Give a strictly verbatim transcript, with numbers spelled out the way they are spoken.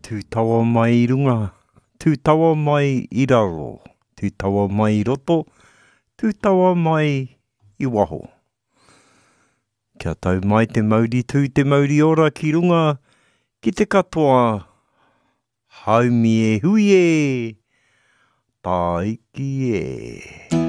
Tū tawa mai i runga, tū tawa mai i raro, tū tawa mai i roto, tū tawa mai i waho. Kia tau mai te mauri tū te mauri ora ki runga, ki te katoa, haumi e hui e, taiki e.